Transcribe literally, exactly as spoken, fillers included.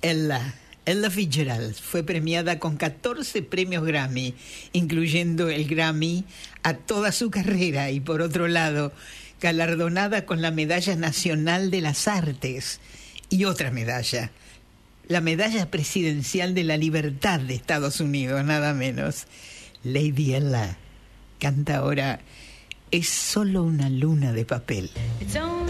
Ella, Ella Fitzgerald, fue premiada con catorce premios Grammy, incluyendo el Grammy a toda su carrera, y por otro lado, galardonada con la Medalla Nacional de las Artes y otra medalla, la Medalla Presidencial de la Libertad de Estados Unidos, nada menos. Lady Ella canta ahora Es solo una luna de papel. It's only